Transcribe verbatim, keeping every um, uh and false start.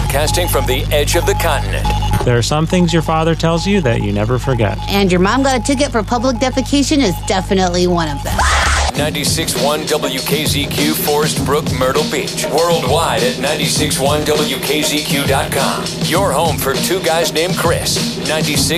Broadcasting from the edge of the continent. There are some things your father tells you that you never forget. And your mom got a ticket for public defecation is definitely one of them. ninety-six point one W K Z Q, Forest Brook, Myrtle Beach. Worldwide at ninety-six point one W K Z Q dot com. Your home for two guys named Chris. ninety-six